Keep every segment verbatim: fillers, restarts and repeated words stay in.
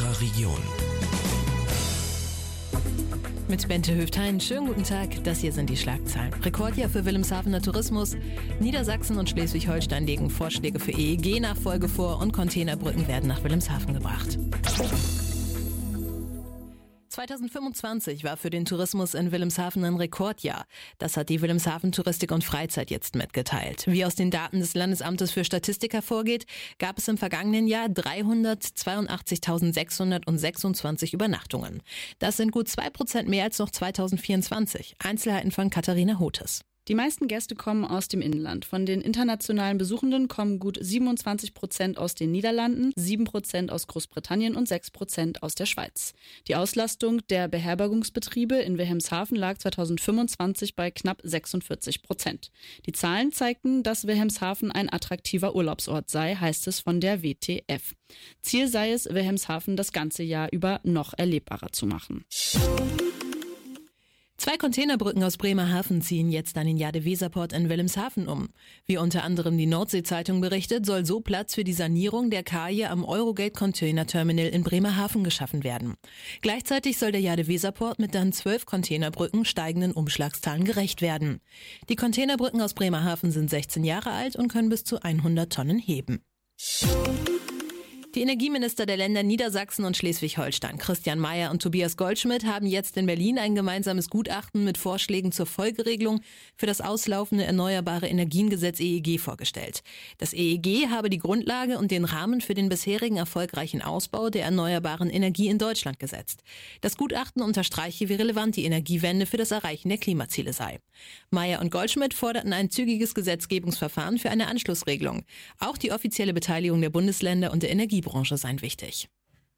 unserer Region. Mit Bente Höftein, schönen guten Tag. Das hier sind die Schlagzeilen. Rekordjahr für Wilhelmshavener Tourismus. Niedersachsen und Schleswig-Holstein legen Vorschläge für E E G-Nachfolge vor und Containerbrücken werden nach Wilhelmshaven gebracht. zweitausendfünfundzwanzig war für den Tourismus in Wilhelmshaven ein Rekordjahr. Das hat die Wilhelmshaven Touristik und Freizeit jetzt mitgeteilt. Wie aus den Daten des Landesamtes für Statistik hervorgeht, gab es im vergangenen Jahr dreihundertzweiundachtzigtausendsechshundertsechsundzwanzig Übernachtungen. Das sind gut zwei Prozent mehr als noch zweitausendvierundzwanzig. Einzelheiten von Katharina Hotes. Die meisten Gäste kommen aus dem Inland. Von den internationalen Besuchenden kommen gut siebenundzwanzig Prozent aus den Niederlanden, sieben Prozent aus Großbritannien und sechs Prozent aus der Schweiz. Die Auslastung der Beherbergungsbetriebe in Wilhelmshaven lag zweitausendfünfundzwanzig bei knapp sechsundvierzig Prozent. Die Zahlen zeigten, dass Wilhelmshaven ein attraktiver Urlaubsort sei, heißt es von der W T F. Ziel sei es, Wilhelmshaven das ganze Jahr über noch erlebbarer zu machen. Zwei Containerbrücken aus Bremerhaven ziehen jetzt an den Jade-Weser-Port in Wilhelmshaven um. Wie unter anderem die Nordsee-Zeitung berichtet, soll so Platz für die Sanierung der Kaje am Eurogate-Container-Terminal in Bremerhaven geschaffen werden. Gleichzeitig soll der Jade-Weser-Port mit dann zwölf Containerbrücken steigenden Umschlagszahlen gerecht werden. Die Containerbrücken aus Bremerhaven sind sechzehn Jahre alt und können bis zu hundert Tonnen heben. Die Energieminister der Länder Niedersachsen und Schleswig-Holstein, Christian Mayer und Tobias Goldschmidt, haben jetzt in Berlin ein gemeinsames Gutachten mit Vorschlägen zur Folgeregelung für das auslaufende Erneuerbare Energiengesetz E E G vorgestellt. Das E E G habe die Grundlage und den Rahmen für den bisherigen erfolgreichen Ausbau der erneuerbaren Energie in Deutschland gesetzt. Das Gutachten unterstreiche, wie relevant die Energiewende für das Erreichen der Klimaziele sei. Mayer und Goldschmidt forderten ein zügiges Gesetzgebungsverfahren für eine Anschlussregelung. Auch die offizielle Beteiligung der Bundesländer und der Energie Branche seien wichtig.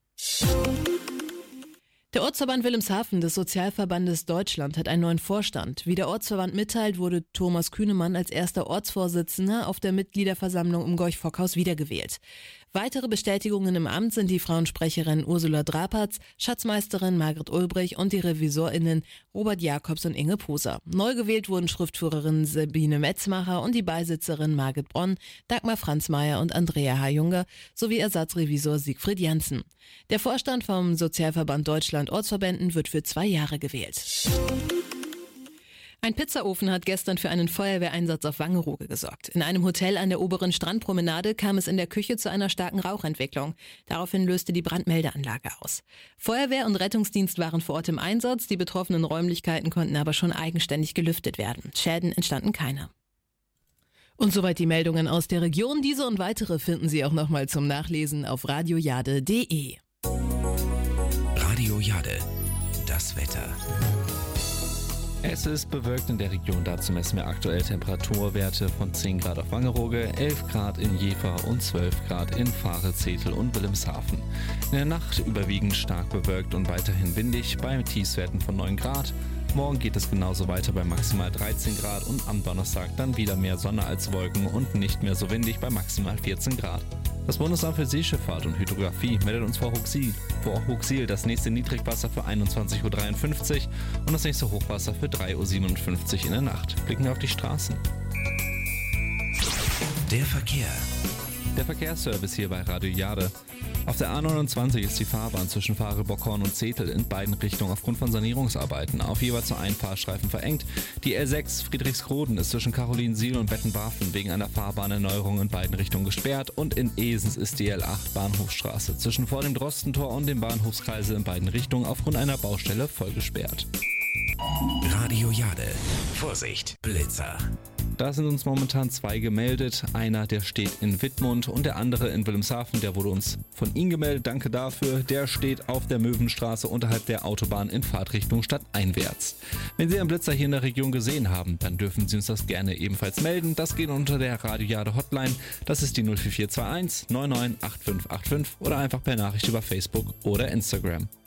Der Ortsverband Wilhelmshaven des Sozialverbandes Deutschland hat einen neuen Vorstand. Wie der Ortsverband mitteilt, wurde Thomas Kühnemann als erster Ortsvorsitzender auf der Mitgliederversammlung im Gorch-Fockhaus wiedergewählt. Weitere Bestätigungen im Amt sind die Frauensprecherin Ursula Drapatz, Schatzmeisterin Margret Ulbrich und die RevisorInnen Robert Jakobs und Inge Poser. Neu gewählt wurden Schriftführerin Sabine Metzmacher und die Beisitzerin Margit Bronn, Dagmar Franzmeier und Andrea H. sowie Ersatzrevisor Siegfried Janssen. Der Vorstand vom Sozialverband Deutschland Ortsverbänden wird für zwei Jahre gewählt. Ein Pizzaofen hat gestern für einen Feuerwehreinsatz auf Wangerooge gesorgt. In einem Hotel an der oberen Strandpromenade kam es in der Küche zu einer starken Rauchentwicklung. Daraufhin löste die Brandmeldeanlage aus. Feuerwehr und Rettungsdienst waren vor Ort im Einsatz, die betroffenen Räumlichkeiten konnten aber schon eigenständig gelüftet werden. Schäden entstanden keine. Und soweit die Meldungen aus der Region. Diese und weitere finden Sie auch nochmal zum Nachlesen auf radiojade punkt de. Radio Jade, das Wetter. Es ist bewölkt in der Region, dazu messen wir aktuell Temperaturwerte von zehn Grad auf Wangerooge, elf Grad in Jever und zwölf Grad in Vahre, Zetel und Wilhelmshaven. In der Nacht überwiegend stark bewölkt und weiterhin windig bei Tiefstwerten von neun Grad. Morgen geht es genauso weiter bei maximal dreizehn Grad und am Donnerstag dann wieder mehr Sonne als Wolken und nicht mehr so windig bei maximal vierzehn Grad. Das Bundesamt für Seeschifffahrt und Hydrographie meldet uns vor Huxil, vor Huxil das nächste Niedrigwasser für einundzwanzig Uhr dreiundfünfzig und das nächste Hochwasser für drei Uhr siebenundfünfzig in der Nacht. Blicken wir auf die Straßen. Der Verkehr. Der Verkehrsservice hier bei Radio Jade. Auf der A neunundzwanzig ist die Fahrbahn zwischen Vahre, Bockhorn und Zetel in beiden Richtungen aufgrund von Sanierungsarbeiten auf jeweils nur einen Fahrstreifen verengt. Die L sechs Friedrichsroden ist zwischen Carolinsiel und Bettenbarfen wegen einer Fahrbahnerneuerung in beiden Richtungen gesperrt und in Esens ist die L acht Bahnhofsstraße zwischen vor dem Drostentor und dem Bahnhofskreisel in beiden Richtungen aufgrund einer Baustelle voll gesperrt. Radio Jade. Vorsicht, Blitzer. Da sind uns momentan zwei gemeldet. Einer, der steht in Wittmund und der andere in Wilhelmshaven. Der wurde uns von Ihnen gemeldet. Danke dafür. Der steht auf der Möwenstraße unterhalb der Autobahn in Fahrtrichtung stadteinwärts. Wenn Sie einen Blitzer hier in der Region gesehen haben, dann dürfen Sie uns das gerne ebenfalls melden. Das geht unter der Radio Jade Hotline. Das ist die null vier vier zwei eins neun neun acht fünf acht fünf oder einfach per Nachricht über Facebook oder Instagram.